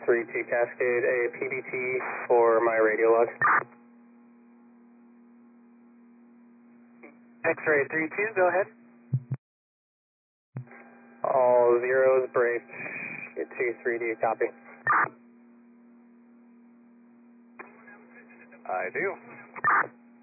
32 Cascade, a PBT for my radio log. X-ray 32, go ahead. All zeros, break 23D, copy. I do.